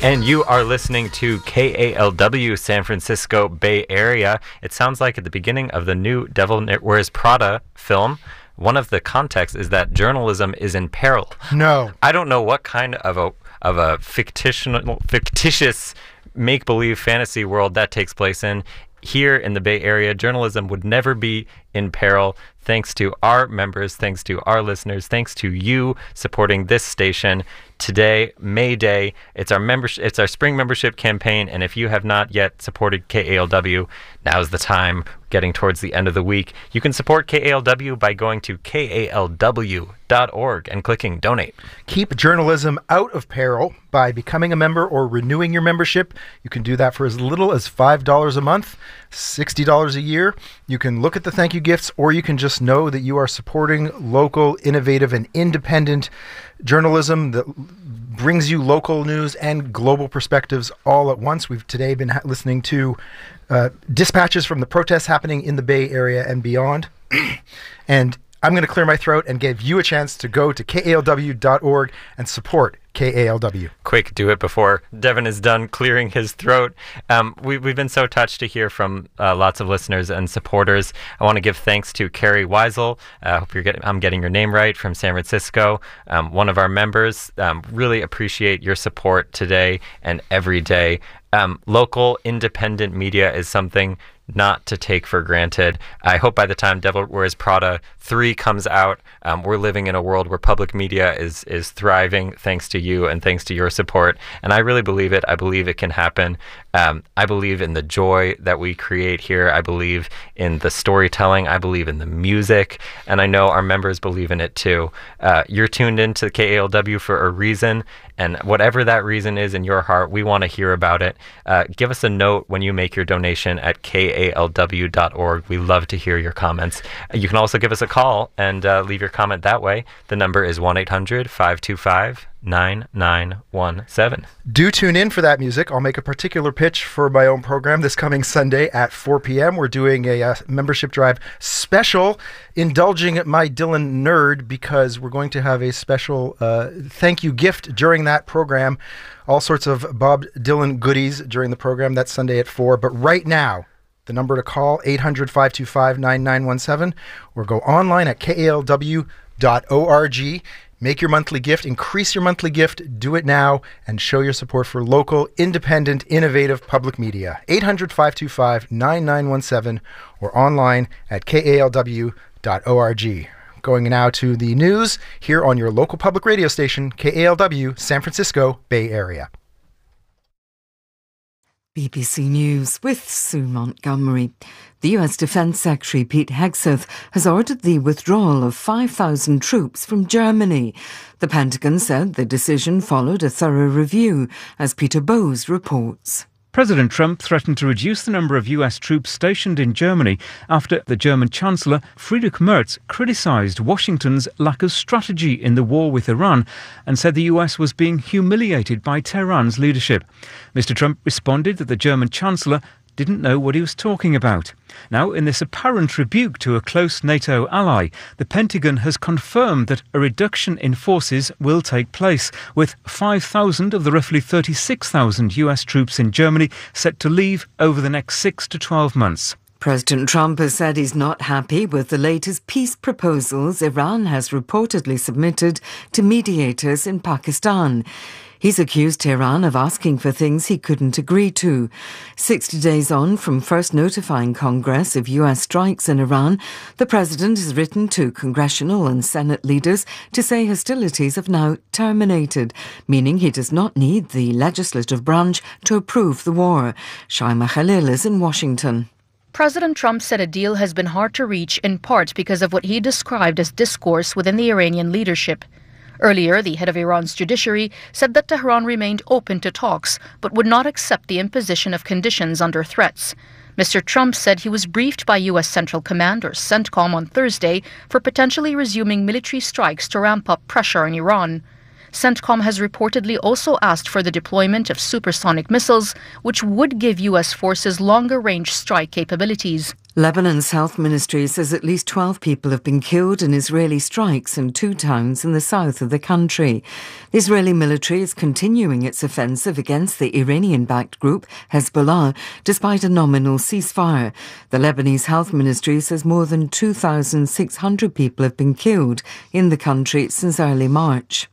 And you are listening to KALW San Francisco Bay Area. It sounds like at the beginning of the new Devil Wears Prada film, one of the contexts is that journalism is in peril. No. I don't know what kind of a fictitious make-believe fantasy world that takes place in. Here in the Bay Area, journalism would never be in peril thanks to our members, thanks to our listeners, thanks to you supporting this station. Today, May Day, it's our spring membership campaign, and if you have not yet supported KALW, now's the time. Getting towards the end of the week, you can support KALW by going to kalw.org and clicking donate. Keep journalism out of peril by becoming a member or renewing your membership. You can do that for as little as $5 a month, $60 a year. You can look at the thank you gifts, or you can just know that you are supporting local, innovative, and independent journalism that brings you local news and global perspectives all at once. We've today been listening to dispatches from the protests happening in the Bay Area and beyond. And I'm going to clear my throat and give you a chance to go to kalw.org and support KALW. Quick, do it before Devin is done clearing his throat. We've been so touched to hear from lots of listeners and supporters. I want to give thanks to Carrie Weisel. I hope I'm getting your name right, from San Francisco, one of our members. Really appreciate your support today and every day. Local independent media is something not to take for granted. I hope by the time Devil Wears Prada 3 comes out, we're living in a world where public media is thriving thanks to you and thanks to your support. And I really believe it. I believe it can happen. I believe in the joy that we create here. I believe in the storytelling. I believe in the music. And I know our members believe in it too. You're tuned into KALW for a reason. And whatever that reason is in your heart, we want to hear about it. Give us a note when you make your donation at kalw.org. We love to hear your comments. You can also give us a call and leave your comment that way. The number is 1-800-525-9917. Do tune in for that music. I'll make a particular pitch for my own program this coming Sunday at 4 p.m. We're doing a membership drive special, indulging my Dylan nerd, because we're going to have a special thank you gift during that program. All sorts of Bob Dylan goodies during the program. That's Sunday at 4. But right now, the number to call, 800-525-9917, or go online at kalw.org. Make your monthly gift, increase your monthly gift, do it now, and show your support for local, independent, innovative public media. 800-525-9917, or online at kalw.org. Going now to the news here on your local public radio station, KALW, San Francisco Bay Area. BBC News with Sue Montgomery. The US Defence Secretary Pete Hegseth has ordered the withdrawal of 5,000 troops from Germany. The Pentagon said the decision followed a thorough review, as Peter Bowes reports. President Trump threatened to reduce the number of US troops stationed in Germany after the German Chancellor Friedrich Merz criticised Washington's lack of strategy in the war with Iran and said the US was being humiliated by Tehran's leadership. Mr. Trump responded that the German Chancellor didn't know what he was talking about. Now, in this apparent rebuke to a close NATO ally, the Pentagon has confirmed that a reduction in forces will take place, with 5,000 of the roughly 36,000 US troops in Germany set to leave over the next 6 to 12 months. President Trump has said he's not happy with the latest peace proposals Iran has reportedly submitted to mediators in Pakistan. He's accused Tehran of asking for things he couldn't agree to. 60 days on from first notifying Congress of US strikes in Iran, the president has written to congressional and Senate leaders to say hostilities have now terminated, meaning he does not need the legislative branch to approve the war. Shaima Khalil is in Washington. President Trump said a deal has been hard to reach, in part because of what he described as discourse within the Iranian leadership. Earlier, the head of Iran's judiciary said that Tehran remained open to talks, but would not accept the imposition of conditions under threats. Mr. Trump said he was briefed by U.S. Central Command, or CENTCOM, on Thursday for potentially resuming military strikes to ramp up pressure on Iran. CENTCOM has reportedly also asked for the deployment of supersonic missiles, which would give U.S. forces longer-range strike capabilities. Lebanon's health ministry says at least 12 people have been killed in Israeli strikes in 2 towns in the south of the country. The Israeli military is continuing its offensive against the Iranian-backed group Hezbollah, despite a nominal ceasefire. The Lebanese health ministry says more than 2,600 people have been killed in the country since early March.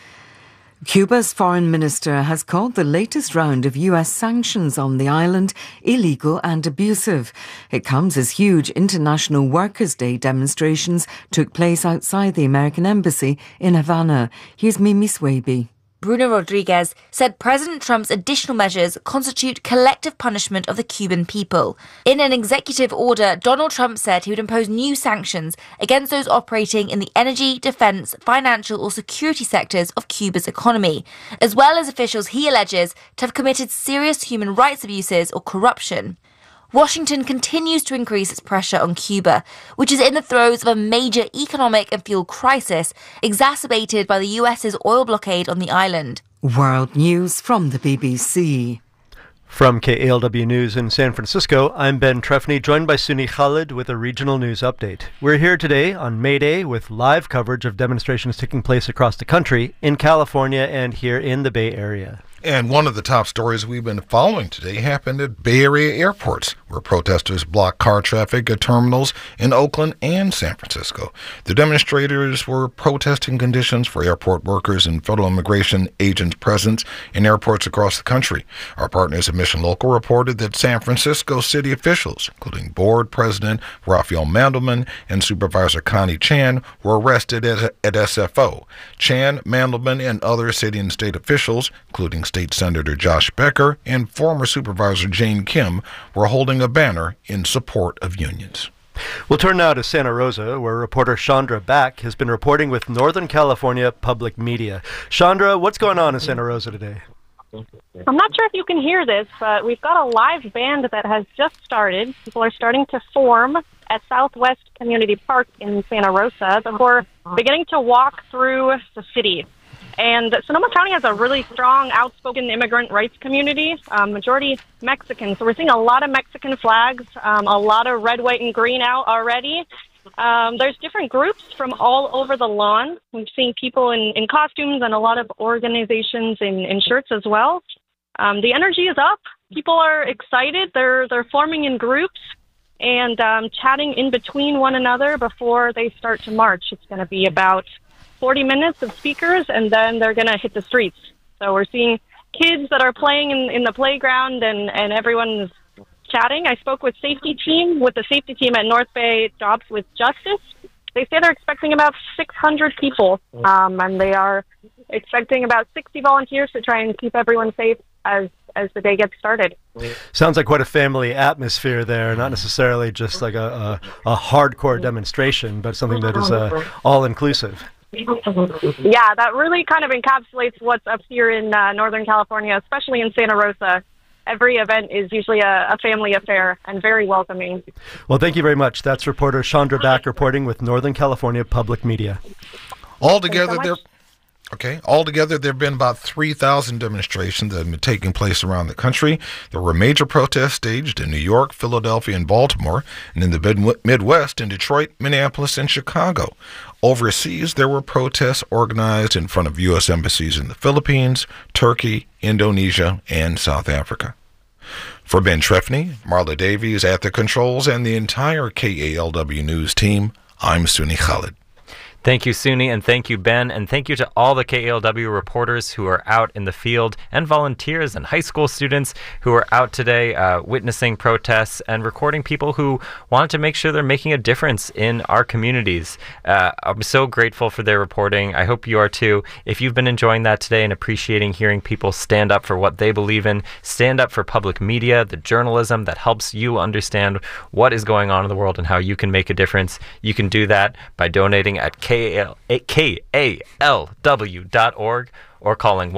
Cuba's foreign minister has called the latest round of US sanctions on the island illegal and abusive. It comes as huge International Workers' Day demonstrations took place outside the American embassy in Havana. Here's Mimi Swaby. Bruno Rodriguez said President Trump's additional measures constitute collective punishment of the Cuban people. In an executive order, Donald Trump said he would impose new sanctions against those operating in the energy, defense, financial or security sectors of Cuba's economy, as well as officials he alleges to have committed serious human rights abuses or corruption. Washington continues to increase its pressure on Cuba, which is in the throes of a major economic and fuel crisis exacerbated by the US's oil blockade on the island. World News from the BBC. From KALW News in San Francisco, I'm Ben Trefny, joined by Suni Khalid with a regional news update. We're here today on May Day with live coverage of demonstrations taking place across the country, in California and here in the Bay Area. And one of the top stories we've been following today happened at Bay Area airports, where protesters blocked car traffic at terminals in Oakland and San Francisco. The demonstrators were protesting conditions for airport workers and federal immigration agents' presence in airports across the country. Our partners at Mission Local reported that San Francisco city officials, including board president Raphael Mandelman and supervisor Connie Chan, were arrested at SFO. Chan, Mandelman, and other city and state officials, including State Senator Josh Becker and former Supervisor Jane Kim, were holding a banner in support of unions. We'll turn now to Santa Rosa, where reporter Chandra Back has been reporting with Northern California Public Media. Chandra, what's going on in Santa Rosa today? I'm not sure if you can hear this, but we've got a live band that has just started. People are starting to form at Southwest Community Park in Santa Rosa before beginning to walk through the city. And Sonoma County has a really strong, outspoken immigrant rights community, majority Mexican. So we're seeing a lot of Mexican flags, a lot of red, white, and green out already. There's different groups from all over the lawn. We've seen people in costumes and a lot of organizations in shirts as well. The energy is up. People are excited. They're forming in groups and chatting in between one another before they start to march. It's going to be about 40 minutes of speakers, and then they're going to hit the streets. So we're seeing kids that are playing in the playground, and everyone's chatting. I spoke with the safety team at North Bay Jobs with Justice. They say they're expecting about 600 people, and they are expecting about 60 volunteers to try and keep everyone safe as the day gets started. Sounds like quite a family atmosphere there, not necessarily just like a hardcore demonstration, but something that is all-inclusive. Yeah, that really kind of encapsulates what's up here in Northern California, especially in Santa Rosa. Every event is usually a family affair and very welcoming. Well, thank you very much. That's reporter Chandra Back reporting with Northern California Public Media. Altogether, there have been about 3,000 demonstrations that have been taking place around the country. There were major protests staged in New York, Philadelphia, and Baltimore, and in the Midwest in Detroit, Minneapolis, and Chicago. Overseas, there were protests organized in front of U.S. embassies in the Philippines, Turkey, Indonesia, and South Africa. For Ben Trefny, Marla Davies at the controls, and the entire KALW News team, I'm Suni Khalid. Thank you, Suni, and thank you, Ben, and thank you to all the KALW reporters who are out in the field, and volunteers and high school students who are out today witnessing protests and recording people who wanted to make sure they're making a difference in our communities. I'm so grateful for their reporting. I hope you are too. If you've been enjoying that today and appreciating hearing people stand up for what they believe in, stand up for public media, the journalism that helps you understand what is going on in the world and how you can make a difference, you can do that by donating at KALW.org or calling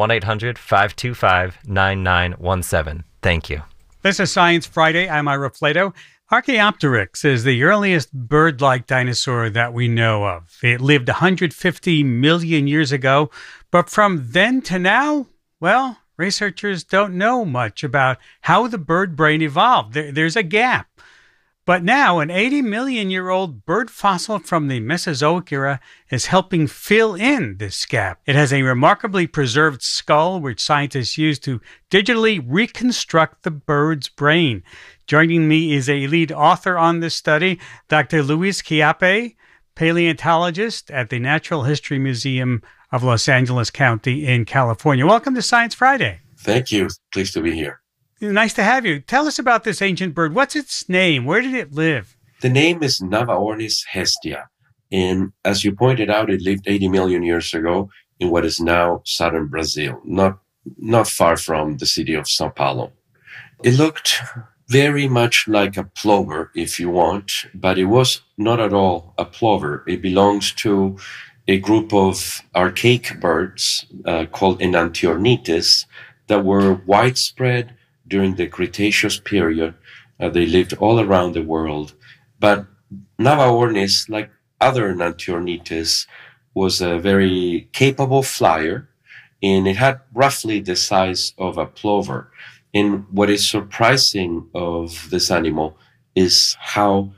1-800-525-9917. Thank you. This is Science Friday. I'm Ira Flato. Archaeopteryx is the earliest bird-like dinosaur that we know of. It lived 150 million years ago, but from then to now, well, researchers don't know much about how the bird brain evolved. There's a gap. But now, an 80 million year old bird fossil from the Mesozoic era is helping fill in this gap. It has a remarkably preserved skull, which scientists use to digitally reconstruct the bird's brain. Joining me is a lead author on this study, Dr. Luis Chiappe, paleontologist at the Natural History Museum of Los Angeles County in California. Welcome to Science Friday. Thank you. Pleased to be here. Nice to have you. Tell us about this ancient bird. What's its name? Where did it live? The name is Navaornis hestia. And as you pointed out, it lived 80 million years ago in what is now southern Brazil, not far from the city of Sao Paulo. It looked very much like a plover, if you want, but it was not at all a plover. It belongs to a group of archaic birds called Enantiornites that were widespread during the Cretaceous period. They lived all around the world. But Navaornis, like other Enantiornites, was a very capable flyer, and it had roughly the size of a plover. And what is surprising of this animal is how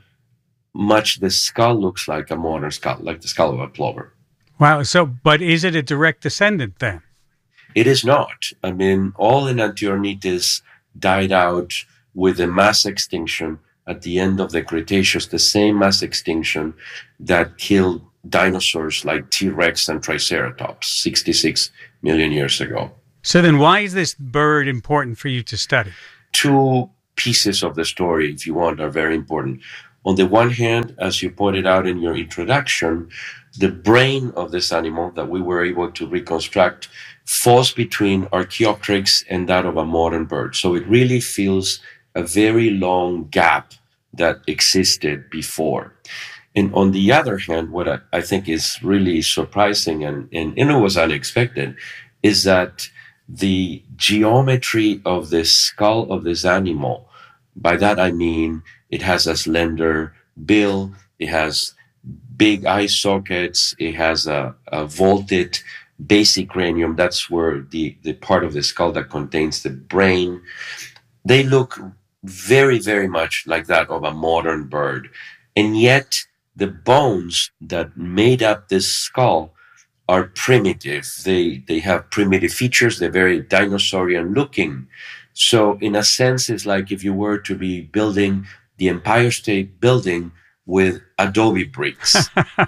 much the skull looks like a modern skull, like the skull of a plover. Wow. But is it a direct descendant then? It is not. I mean, all Enantiornites died out with a mass extinction at the end of the Cretaceous, the same mass extinction that killed dinosaurs like T-Rex and Triceratops 66 million years ago. So then why is this bird important for you to study? Two pieces of the story, if you want, are very important. On the one hand, as you pointed out in your introduction, the brain of this animal that we were able to reconstruct falls between Archaeopteryx and that of a modern bird. So it really fills a very long gap that existed before. And on the other hand, what I think is really surprising and it was unexpected is that the geometry of the skull of this animal, by that I mean it has a slender bill, it has big eye sockets, it has a vaulted basic cranium. That's where the part of the skull that contains the brain. They look very, very much like that of a modern bird. And yet the bones that made up this skull are primitive. They have primitive features. They're very dinosaurian looking. So in a sense, it's like if you were to be building the Empire State Building with adobe bricks.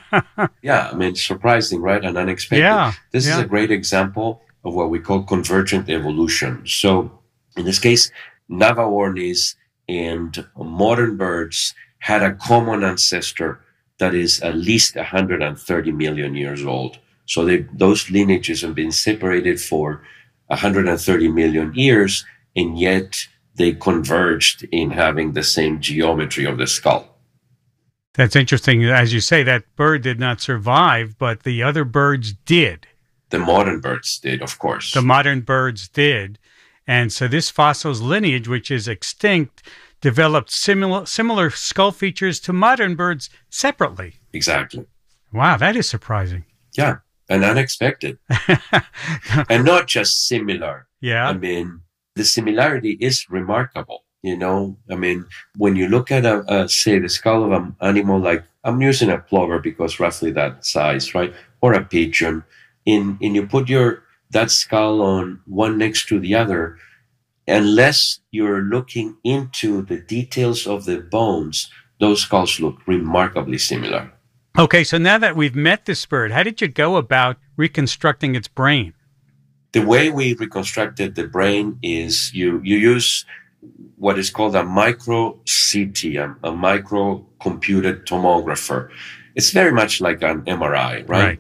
Yeah, I mean, surprising, right? And unexpected. Yeah, this is a great example of what we call convergent evolution. So in this case, Navaornis and modern birds had a common ancestor that is at least 130 million years old. So those lineages have been separated for 130 million years, and yet they converged in having the same geometry of the skull. That's interesting. As you say, that bird did not survive, but the other birds did. The modern birds did, of course. The modern birds did. And so this fossil's lineage, which is extinct, developed similar skull features to modern birds separately. Exactly. Wow, that is surprising. Yeah, and unexpected. And not just similar. Yeah. I mean, the similarity is remarkable. You know, I mean, when you look at, say, the skull of an animal like, I'm using a plover because roughly that size, right? Or a pigeon, and you put that skull on one next to the other, unless you're looking into the details of the bones, those skulls look remarkably similar. Okay, so now that we've met this bird, how did you go about reconstructing its brain? The way we reconstructed the brain is you use what is called a micro-CT, a micro-computed tomographer. It's very much like an MRI, right?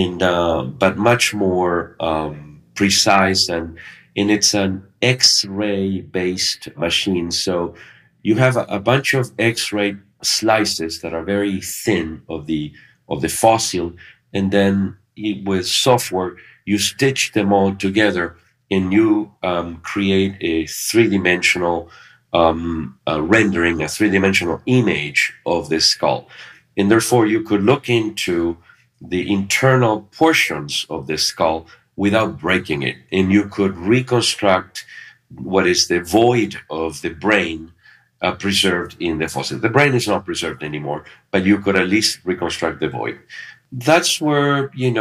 But much more precise, and it's an X-ray based machine. So you have a bunch of X-ray slices that are very thin of the fossil, and then with software you stitch them all together, and you create a three-dimensional rendering, a three-dimensional image of the skull. And therefore, you could look into the internal portions of the skull without breaking it. And you could reconstruct what is the void of the brain preserved in the fossil. The brain is not preserved anymore, but you could at least reconstruct the void. That's where, you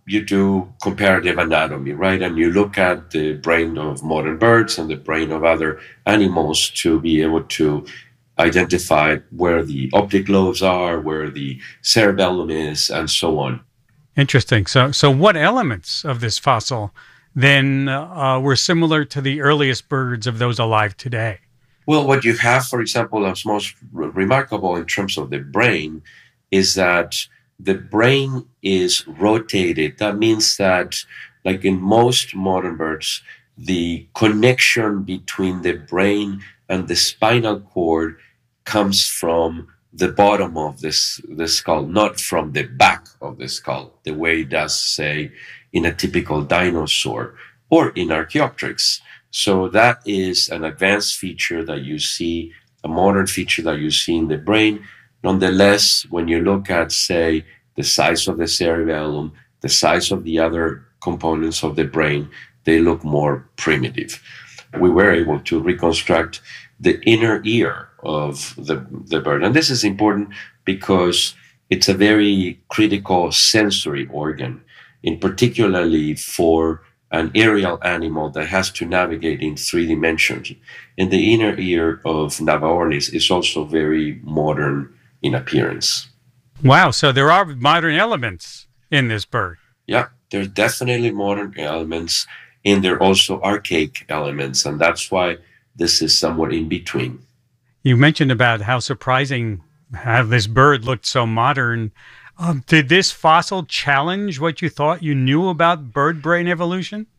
do comparative anatomy, right? And you look at the brain of modern birds and the brain of other animals to be able to identify where the optic lobes are, where the cerebellum is, and so on. Interesting. So what elements of this fossil then were similar to the earliest birds of those alive today? Well, what you have, for example, that's most remarkable in terms of the brain is that the brain is rotated. That means that, like in most modern birds, the connection between the brain and the spinal cord comes from the bottom of the skull, not from the back of the skull, the way it does, say, in a typical dinosaur or in Archaeopteryx. So that is an advanced feature that you see, a modern feature that you see in the brain. Nonetheless, when you look at, say, the size of the cerebellum, the size of the other components of the brain, they look more primitive. We were able to reconstruct the inner ear of the bird. And this is important because it's a very critical sensory organ, in particularly for an aerial animal that has to navigate in 3 dimensions. And the inner ear of Navaornis is also very modern in appearance. Wow, so there are modern elements in this bird. Yeah, there's definitely modern elements, and there are also archaic elements, and that's why this is somewhat in between. You mentioned about how surprising how this bird looked so modern. Did this fossil challenge what you thought you knew about bird brain evolution?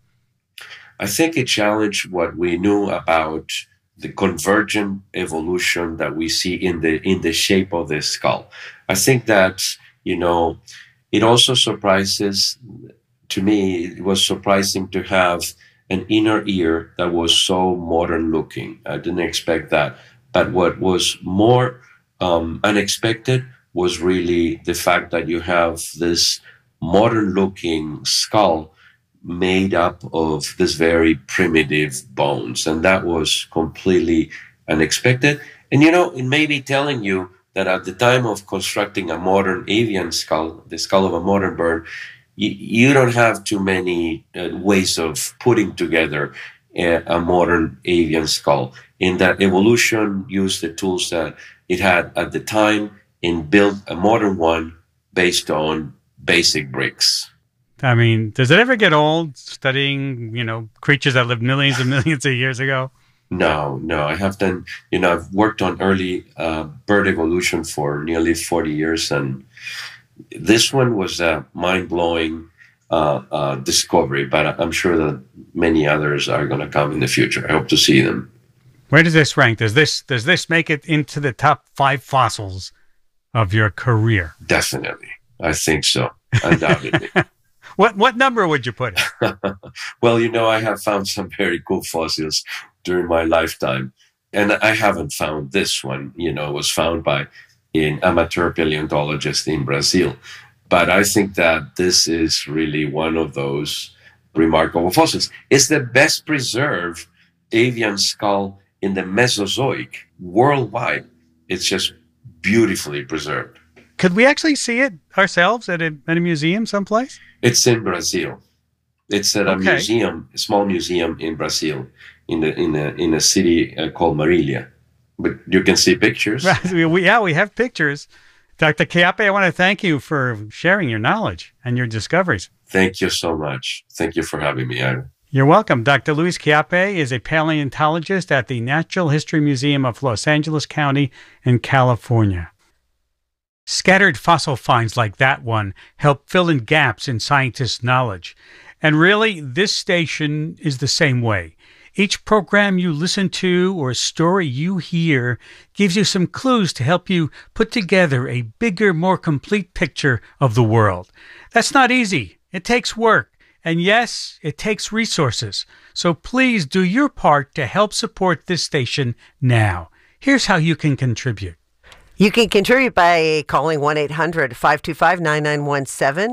I think it challenged what we knew about the convergent evolution that we see in the shape of the skull. I think that, it also surprises, to me, it was surprising to have an inner ear that was so modern looking. I didn't expect that. But what was more unexpected was really the fact that you have this modern looking skull made up of this very primitive bones. And that was completely unexpected. And, it may be telling you that at the time of constructing a modern avian skull, the skull of a modern bird, you don't have too many ways of putting together a modern avian skull. In that evolution used the tools that it had at the time and built a modern one based on basic bricks. I mean, does it ever get old studying, creatures that lived millions and millions of years ago? No. I have done, I've worked on early bird evolution for nearly 40 years, and this one was a mind-blowing discovery, but I'm sure that many others are going to come in the future. I hope to see them. Where does this rank? Does this make it into the top 5 fossils of your career? Definitely. I think so. Undoubtedly. What number would you put it? Well, I have found some very cool fossils during my lifetime. And I haven't found this one. It was found by an amateur paleontologist in Brazil. But I think that this is really one of those remarkable fossils. It's the best preserved avian skull in the Mesozoic worldwide. It's just beautifully preserved. Could we actually see it ourselves at a museum someplace? It's in Brazil. It's at a museum, a small museum in Brazil, in a city called Marília. But you can see pictures. We have pictures. Dr. Chiappe, I want to thank you for sharing your knowledge and your discoveries. Thank you so much. Thank you for having me, Ira. You're welcome. Dr. Luis Chiappe is a paleontologist at the Natural History Museum of Los Angeles County in California. Scattered fossil finds like that one help fill in gaps in scientists' knowledge. And really, this station is the same way. Each program you listen to or story you hear gives you some clues to help you put together a bigger, more complete picture of the world. That's not easy. It takes work. And yes, it takes resources. So please do your part to help support this station now. Here's how you can contribute. You can contribute by calling 1-800-525-9917,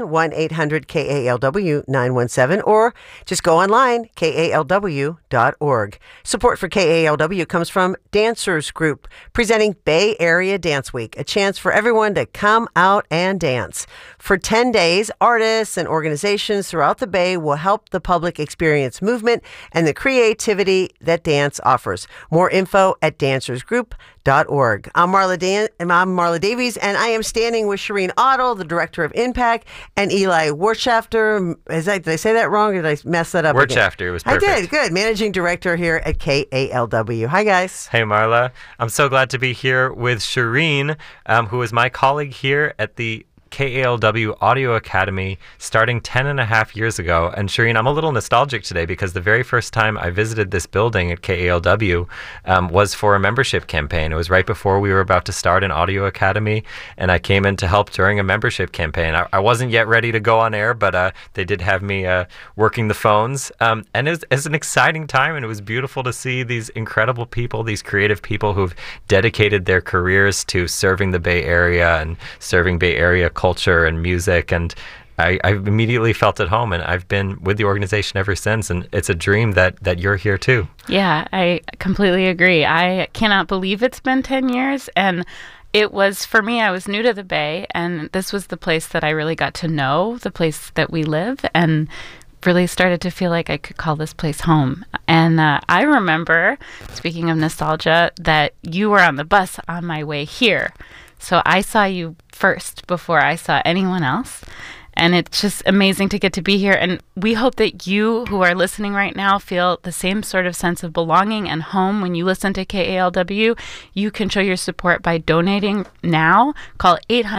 1-800-KALW-917, or just go online, kalw.org. Support for KALW comes from Dancers Group, presenting Bay Area Dance Week, a chance for everyone to come out and dance. For 10 days, artists and organizations throughout the Bay will help the public experience movement and the creativity that dance offers. More info at dancersgroup.org. I'm Marla Davies, and I am standing with Shireen Otto, the Director of Impact, and Eli Wirtschafter. Did I say that wrong, or did I mess that up? Wirtschafter, it was perfect. I did, good. Managing Director here at KALW. Hi, guys. Hey, Marla. I'm so glad to be here with Shireen, who is my colleague here at the KALW Audio Academy starting 10 and a half years ago. And Shireen, I'm a little nostalgic today because the very first time I visited this building at KALW was for a membership campaign. It was right before we were about to start an Audio Academy, and I came in to help during a membership campaign. I wasn't yet ready to go on air, but they did have me working the phones. And it was an exciting time, and it was beautiful to see these incredible people, these creative people who've dedicated their careers to serving the Bay Area and serving Bay Area culture and music, and I immediately felt at home, and I've been with the organization ever since, and it's a dream that you're here too. Yeah, I completely agree. I cannot believe it's been 10 years, and it was, for me, I was new to the Bay, and this was the place that I really got to know, the place that we live, and really started to feel like I could call this place home. And I remember, speaking of nostalgia, that you were on the bus on my way here. So I saw you first before I saw anyone else. And it's just amazing to get to be here. And we hope that you who are listening right now feel the same sort of sense of belonging and home when you listen to KALW. You can show your support by donating now. Call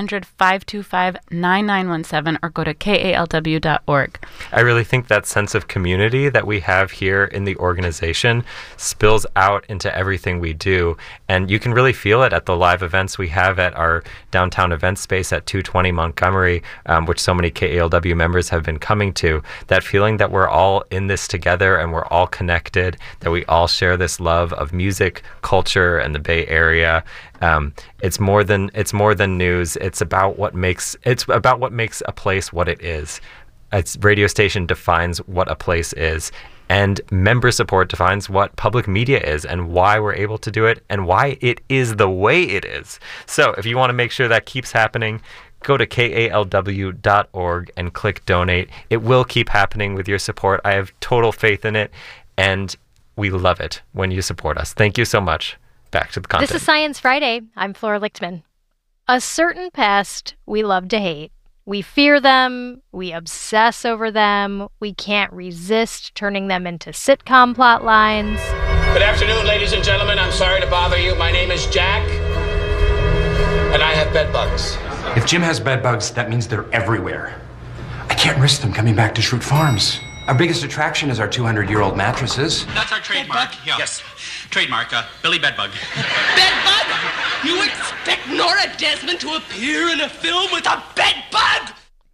800-525-9917 or go to kalw.org. I really think that sense of community that we have here in the organization spills out into everything we do. And you can really feel it at the live events we have at our downtown event space at 220 Montgomery, which so many KALW members have been coming to. That feeling that we're all in this together and we're all connected, that we all share this love of music, culture, and the Bay Area. It's more than news. It's about what makes a place what it is. Its radio station defines what a place is. And member support defines what public media is and why we're able to do it and why it is the way it is. So if you want to make sure that keeps happening, go to kalw.org and click donate. It will keep happening with your support. I have total faith in it, and we love it when you support us. Thank you so much. Back to the content. This is Science Friday. I'm Flora Lichtman. A certain pest we love to hate. We fear them, we obsess over them, we can't resist turning them into sitcom plot lines. Good afternoon, ladies and gentlemen. I'm sorry to bother you. My name is Jack, and I have bed bugs. If Jim has bed bugs, that means they're everywhere. I can't risk them coming back to Schrute Farms. Our biggest attraction is our 200-year-old mattresses. That's our trademark. Yeah. Yes, trademark, Billy Bedbug. Bedbug? You expect Nora Desmond to appear in a film with a bedbug?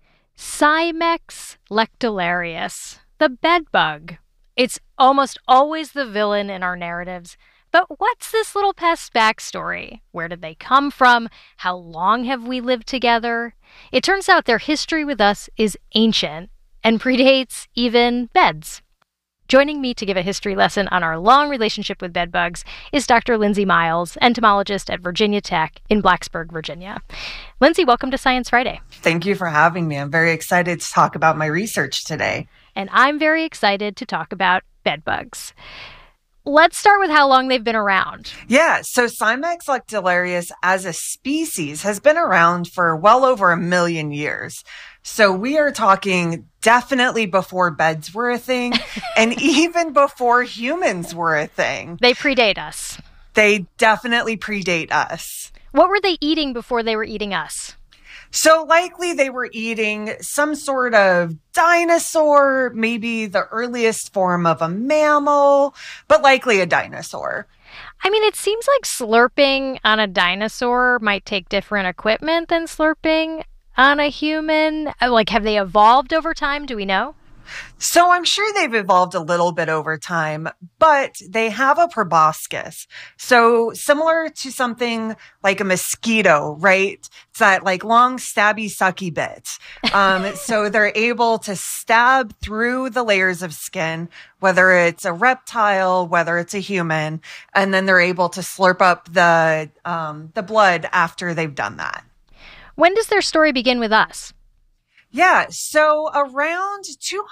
Cymex lectularius, the bedbug. It's almost always the villain in our narratives. But what's this little pest's backstory? Where did they come from? How long have we lived together? It turns out their history with us is ancient and predates even beds. Joining me to give a history lesson on our long relationship with bedbugs is Dr. Lindsay Miles, entomologist at Virginia Tech in Blacksburg, Virginia. Lindsay, welcome to Science Friday. Thank you for having me. I'm very excited to talk about my research today. And I'm very excited to talk about bedbugs. Let's start with how long they've been around. Yeah, so Cymex lectularius as a species has been around for well over 1 million years. So we are talking definitely before beds were a thing and even before humans were a thing. They predate us. They definitely predate us. What were they eating before they were eating us? So likely they were eating some sort of dinosaur, maybe the earliest form of a mammal, but likely a dinosaur. I mean, it seems like slurping on a dinosaur might take different equipment than slurping on a human. Like, have they evolved over time? Do we know? So I'm sure they've evolved a little bit over time, but they have a proboscis. So similar to something like a mosquito, right? It's that like long stabby sucky bit. So they're able to stab through the layers of skin, whether it's a reptile, whether it's a human, and then they're able to slurp up the blood after they've done that. When does their story begin with us? Yeah, so around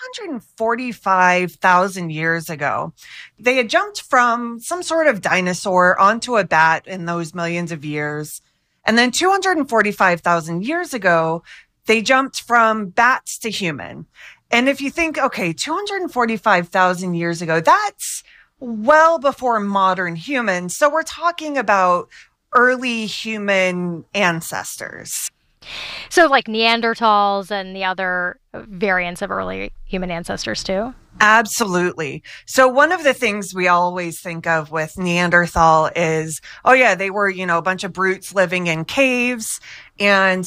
245,000 years ago, they had jumped from some sort of dinosaur onto a bat in those millions of years. And then 245,000 years ago, they jumped from bats to human. And if you think, okay, 245,000 years ago, that's well before modern humans. So we're talking about early human ancestors. So like Neanderthals and the other variants of early human ancestors too? Absolutely. So one of the things we always think of with Neanderthal is, oh yeah, they were, a bunch of brutes living in caves. And,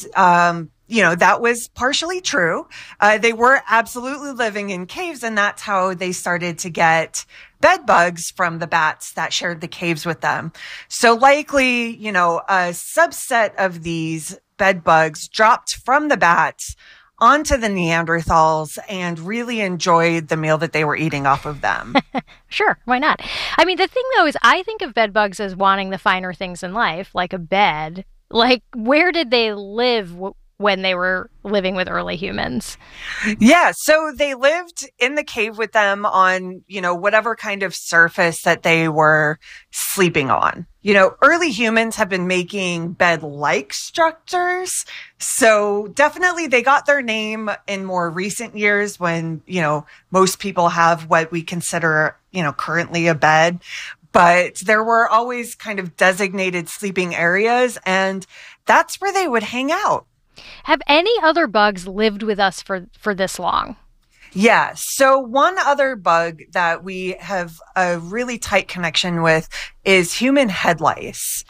that was partially true. They were absolutely living in caves, and that's how they started to get bed bugs from the bats that shared the caves with them. So likely, a subset of these bed bugs dropped from the bats onto the Neanderthals and really enjoyed the meal that they were eating off of them. Sure, why not? I mean, the thing though is I think of bed bugs as wanting the finer things in life, like a bed. Like, where did they live when they were living with early humans? Yeah, so they lived in the cave with them on, whatever kind of surface that they were sleeping on. Early humans have been making bed-like structures. So definitely they got their name in more recent years when, most people have what we consider, currently a bed. But there were always kind of designated sleeping areas, and that's where they would hang out. Have any other bugs lived with us for this long? Yeah. So one other bug that we have a really tight connection with is human head lice.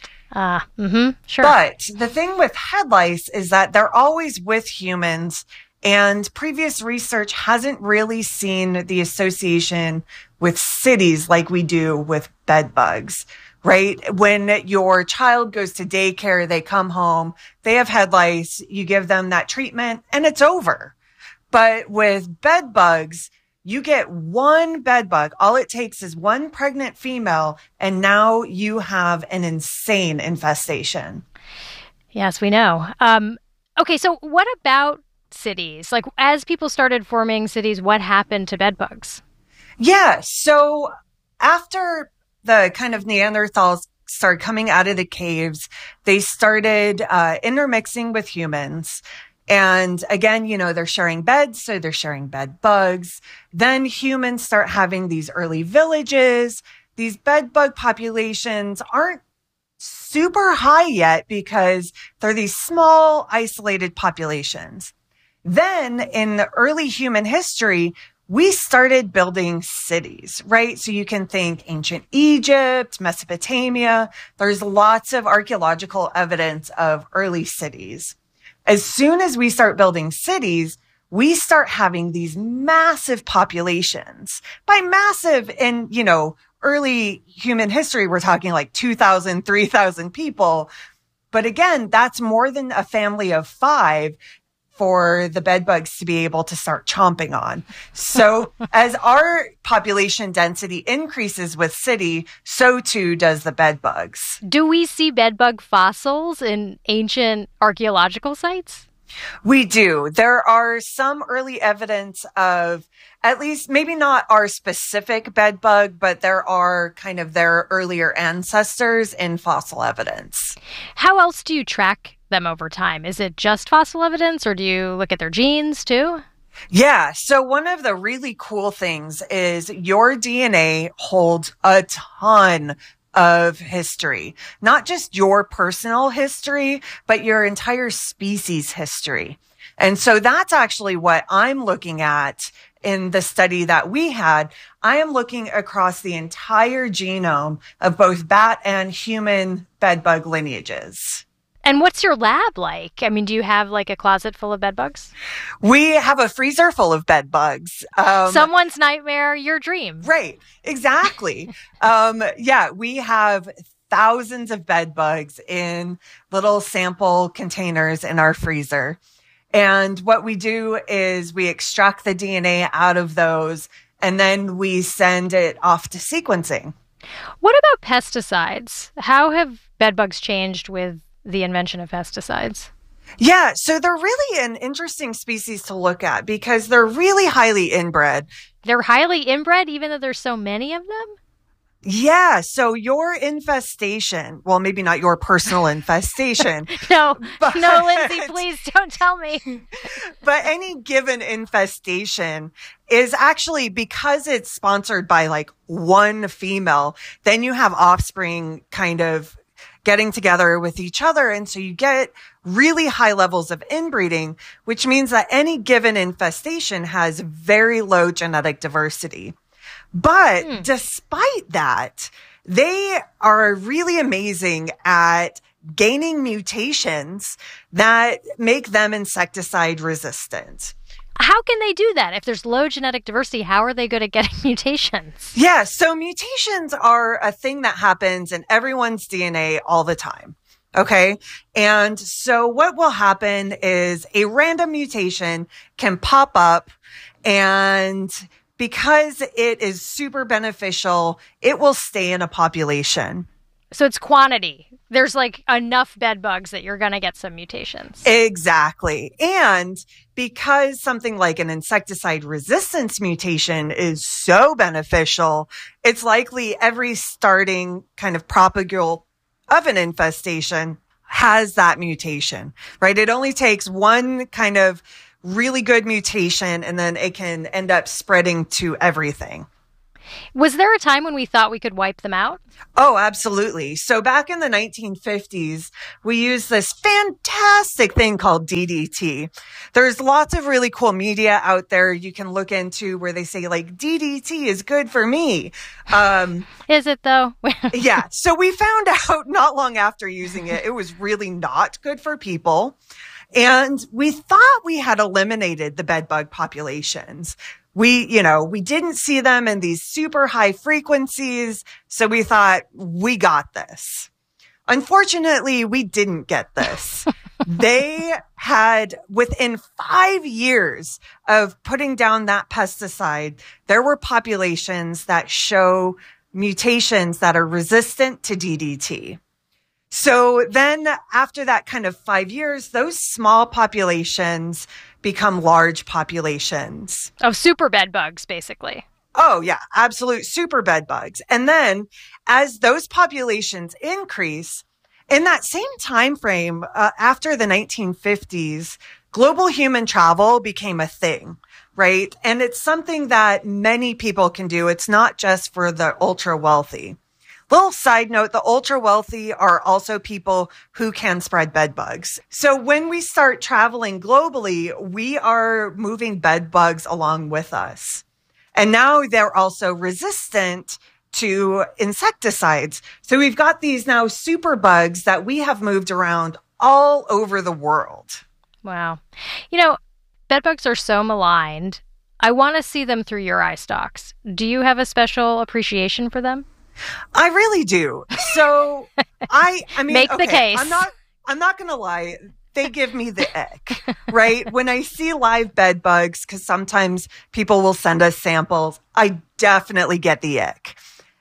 Sure. But the thing with head lice is that they're always with humans, and previous research hasn't really seen the association with cities like we do with bed bugs. Right? When your child goes to daycare, they come home, they have head lice, you give them that treatment, and it's over. But with bed bugs, you get one bed bug. All it takes is one pregnant female, and now you have an insane infestation. Yes, we know. Okay, so what about cities? Like, as people started forming cities, what happened to bed bugs? Yeah, so after the kind of Neanderthals started coming out of the caves, they started intermixing with humans. And again, they're sharing beds, so they're sharing bed bugs. Then humans start having these early villages. These bed bug populations aren't super high yet because they're these small, isolated populations. Then in the early human history, we started building cities, right? So you can think ancient Egypt, Mesopotamia. There's lots of archaeological evidence of early cities. As soon as we start building cities, we start having these massive populations. By massive in, early human history, we're talking like 2,000, 3,000 people. But again, that's more than a family of 5 for the bed bugs to be able to start chomping on. So as our population density increases with city, so too does the bed bugs. Do we see bed bug fossils in ancient archaeological sites? We do. There are some early evidence of, at least maybe not our specific bed bug, but there are kind of their earlier ancestors in fossil evidence. How else do you track them over time? Is it just fossil evidence, or do you look at their genes too? Yeah. So one of the really cool things is your DNA holds a ton of history, not just your personal history, but your entire species history. And so that's actually what I'm looking at in the study that we had. I am looking across the entire genome of both bat and human bedbug lineages. And what's your lab like? I mean, do you have like a closet full of bed bugs? We have a freezer full of bed bugs. Someone's nightmare, your dream. Right. Exactly. Yeah, we have thousands of bed bugs in little sample containers in our freezer. And what we do is we extract the DNA out of those and then we send it off to sequencing. What about pesticides? How have bed bugs changed with the invention of pesticides? Yeah, so they're really an interesting species to look at because they're really highly inbred. They're highly inbred even though there's so many of them? Yeah, so your infestation, well, maybe not your personal infestation. No, Lindsay, please don't tell me. But any given infestation is actually, because it's sponsored by like one female, then you have offspring kind of getting together with each other. And so you get really high levels of inbreeding, which means that any given infestation has very low genetic diversity. But despite that, they are really amazing at gaining mutations that make them insecticide resistant. How can they do that? If there's low genetic diversity, how are they good at getting mutations? Yeah, so mutations are a thing that happens in everyone's DNA all the time. Okay. And so what will happen is a random mutation can pop up, and because it is super beneficial, it will stay in a population. So it's quantity. There's like enough bed bugs that you're going to get some mutations. Exactly. And because something like an insecticide resistance mutation is so beneficial, it's likely every starting kind of propagule of an infestation has that mutation, right? It only takes one kind of really good mutation and then it can end up spreading to everything. Was there a time when we thought we could wipe them out? Oh, absolutely. So back in the 1950s, we used this fantastic thing called DDT. There's lots of really cool media out there you can look into where they say like DDT is good for me. Is it though? Yeah. So we found out not long after using it, it was really not good for people. And we thought we had eliminated the bedbug populations. We didn't see them in these super high frequencies. So we thought we got this. Unfortunately, we didn't get this. They had, within 5 years of putting down that pesticide, there were populations that show mutations that are resistant to DDT. So then after that kind of 5 years, those small populations become large populations. Of super bed bugs, basically. Oh, yeah, absolute super bed bugs. And then as those populations increase, in that same time frame, after the 1950s, global human travel became a thing, right? And it's something that many people can do. It's not just for the ultra wealthy. Little side note, the ultra wealthy are also people who can spread bed bugs. So when we start traveling globally, we are moving bed bugs along with us. And now they're also resistant to insecticides. So we've got these now super bugs that we have moved around all over the world. Wow. Bed bugs are so maligned. I want to see them through your eye stalks. Do you have a special appreciation for them? I really do. So I mean, make the case. I'm not going to lie. They give me the ick, right? When I see live bed bugs, because sometimes people will send us samples, I definitely get the ick.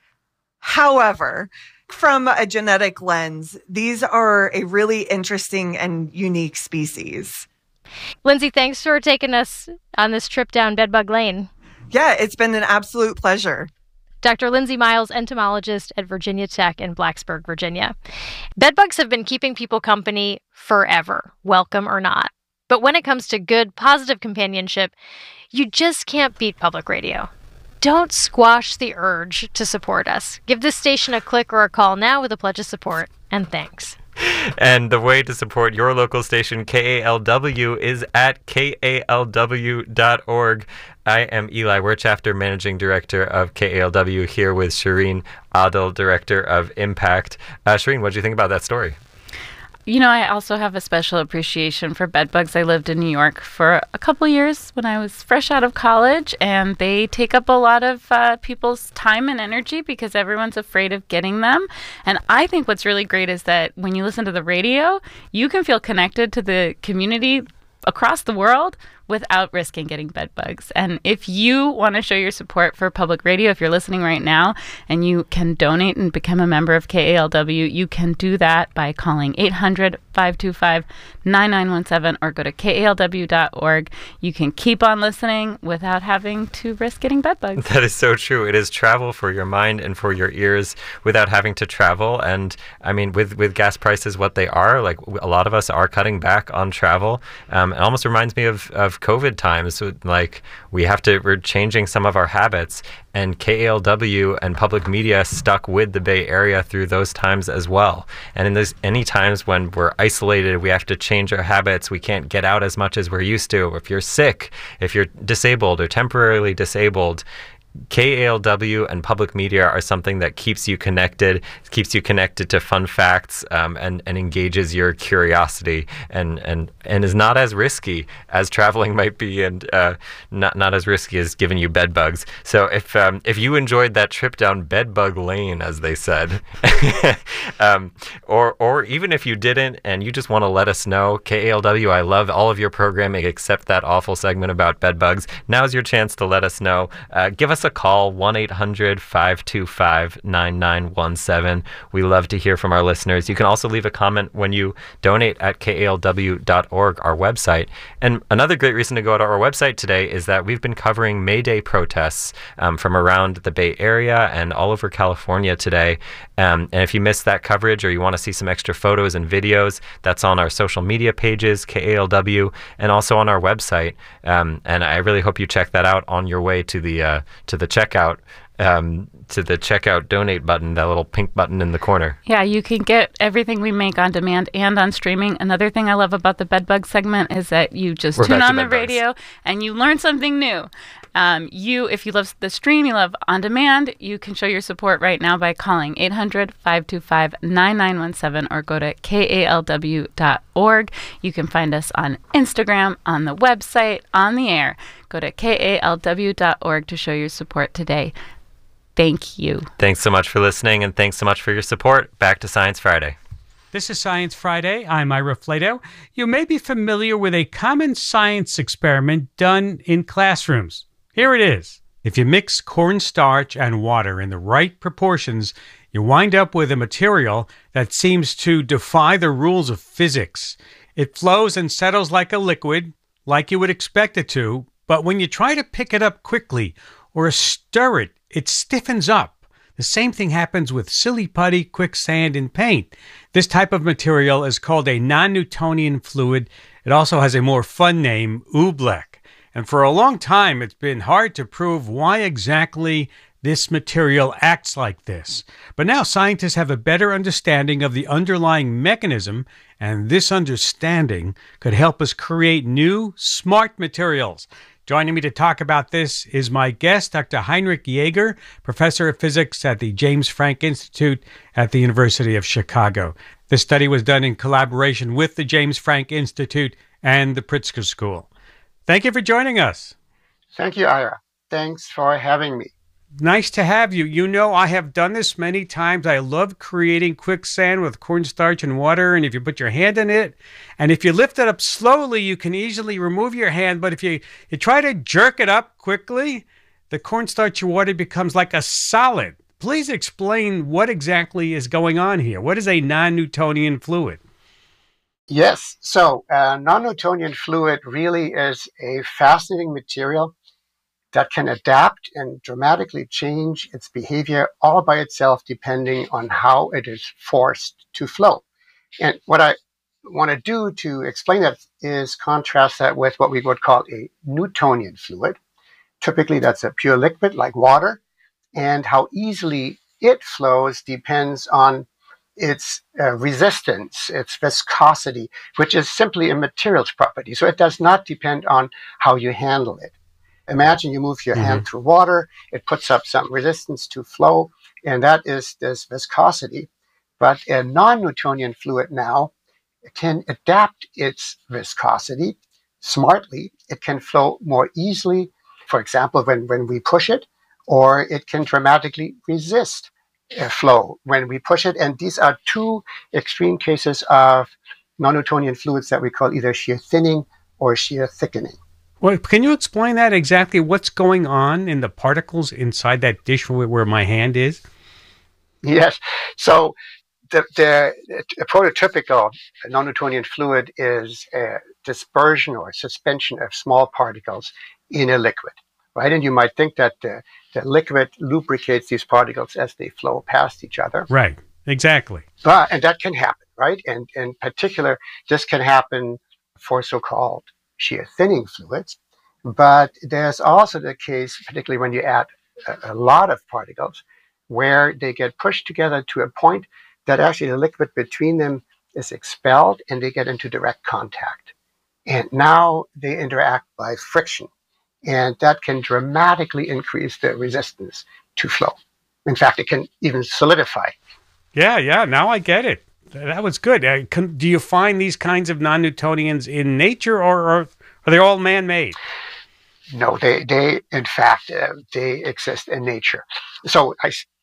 However, from a genetic lens, these are a really interesting and unique species. Lindsay, thanks for taking us on this trip down bedbug lane. Yeah, it's been an absolute pleasure. Dr. Lindsay Miles, entomologist at Virginia Tech in Blacksburg, Virginia. Bedbugs have been keeping people company forever, welcome or not. But when it comes to good, positive companionship, you just can't beat public radio. Don't squash the urge to support us. Give this station a click or a call now with a pledge of support, and thanks. And the way to support your local station, KALW, is at kalw.org. I am Eli Wirtschafter, Managing Director of KALW, here with Shireen Adel, Director of Impact. Shireen, what did you think about that story? I also have a special appreciation for bed bugs. I lived in New York for a couple years when I was fresh out of college, and they take up a lot of people's time and energy because everyone's afraid of getting them. And I think what's really great is that when you listen to the radio, you can feel connected to the community across the world without risking getting bed bugs. And if you want to show your support for public radio, if you're listening right now and you can donate and become a member of KALW, you can do that by calling 800-525-9917 or go to kalw.org. You can keep on listening without having to risk getting bed bugs. That is so true. It is travel for your mind and for your ears without having to travel. And I mean, with gas prices what they are, like a lot of us are cutting back on travel. It almost reminds me of COVID times. Like we're changing some of our habits, and KALW and public media stuck with the Bay Area through those times as well. And in any times when we're isolated, we have to change our habits. We can't get out as much as we're used to. If you're sick, if you're disabled or temporarily disabled, KALW and public media are something that keeps you connected to fun facts, and engages your curiosity and is not as risky as traveling might be, and not as risky as giving you bed bugs. So if you enjoyed that trip down bed bug lane, as they said, or even if you didn't and you just want to let us know, KALW, I love all of your programming except that awful segment about bed bugs. Now's your chance to let us know. Give us a call, 1-800-525-9917. We love to hear from our listeners. You can also leave a comment when you donate at kalw.org, our website. And another great reason to go to our website today is that we've been covering May Day protests from around the Bay Area and all over California today. And if you missed that coverage or you want to see some extra photos and videos, that's on our social media pages, KALW, and also on our website. And I really hope you check that out on your way to the checkout, donate button, that little pink button in the corner. Yeah, you can get everything we make on demand and on streaming. Another thing I love about the bedbug segment is that you just tune on the radio and you learn something new. If you love the stream, you love on demand, you can show your support right now by calling 800-525-9917 or go to kalw.org. You can find us on Instagram, on the website, on the air. Go to kalw.org to show your support today. Thank you. Thanks so much for listening, and thanks so much for your support. Back to Science Friday. This is Science Friday. I'm Ira Flato. You may be familiar with a common science experiment done in classrooms. Here it is. If you mix cornstarch and water in the right proportions, you wind up with a material that seems to defy the rules of physics. It flows and settles like a liquid, like you would expect it to, but when you try to pick it up quickly or stir it, it stiffens up. The same thing happens with silly putty, quicksand, and paint. This type of material is called a non-Newtonian fluid. It also has a more fun name, oobleck. And for a long time, it's been hard to prove why exactly this material acts like this. But now scientists have a better understanding of the underlying mechanism, and this understanding could help us create new, smart materials. Joining me to talk about this is my guest, Dr. Heinrich Jaeger, professor of physics at the James Franck Institute at the University of Chicago. This study was done in collaboration with the James Franck Institute and the Pritzker School. Thank you for joining us. Thank you, Ira. Thanks for having me. Nice to have you. You know, I have done this many times. I love creating quicksand with cornstarch and water, and if you put your hand in it, and if you lift it up slowly, you can easily remove your hand, but if you try to jerk it up quickly, the cornstarch and water becomes like a solid. Please explain what exactly is going on here. What is a non-Newtonian fluid? Yes, so non-Newtonian fluid really is a fascinating material that can adapt and dramatically change its behavior all by itself depending on how it is forced to flow. And what I want to do to explain that is contrast that with what we would call a Newtonian fluid. Typically that's a pure liquid like water, and how easily it flows depends on its resistance, its viscosity, which is simply a material's property. So it does not depend on how you handle it. Imagine you move your hand through water, it puts up some resistance to flow, and that is this viscosity. But a non-Newtonian fluid now can adapt its viscosity smartly. It can flow more easily, for example, when we push it, or it can dramatically resist flow when we push it. And these are two extreme cases of non-Newtonian fluids that we call either shear thinning or shear thickening. Well, can you explain that exactly? What's going on in the particles inside that dish where my hand is? Yes. So the prototypical non-Newtonian fluid is a dispersion or suspension of small particles in a liquid, right? And you might think that the liquid lubricates these particles as they flow past each other. Right. Exactly. And that can happen, right? And in particular, this can happen for so-called shear thinning fluids. But there's also the case, particularly when you add a lot of particles, where they get pushed together to a point that actually the liquid between them is expelled and they get into direct contact. And now they interact by friction. And that can dramatically increase the resistance to flow. In fact, it can even solidify. Yeah, now I get it. That was good. Do you find these kinds of non-Newtonians in nature, or are they all man-made? No, they in fact, they exist in nature. So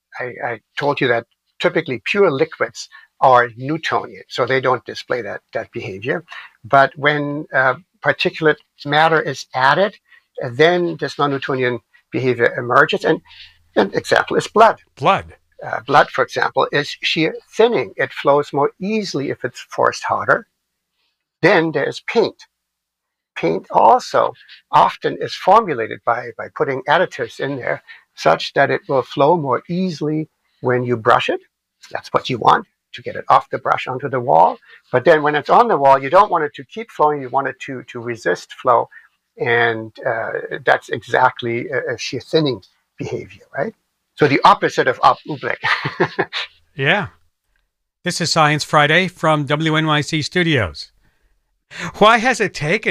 I told you that typically pure liquids are Newtonian, so they don't display that behavior. But when particulate matter is added, then this non-Newtonian behavior emerges. And an example is blood. Blood, for example, is shear thinning. It flows more easily if it's forced harder. Then there's paint. Paint also often is formulated by putting additives in there such that it will flow more easily when you brush it. That's what you want, to get it off the brush onto the wall. But then when it's on the wall, you don't want it to keep flowing. You want it to resist flow. And that's exactly a shear thinning behavior, right? So the opposite of oblique. Yeah. This is Science Friday from WNYC Studios. Why has it taken